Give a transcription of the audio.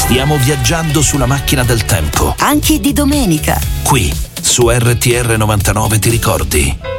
Stiamo viaggiando sulla macchina del tempo. Anche di domenica. Qui, su RTR 99 ti ricordi?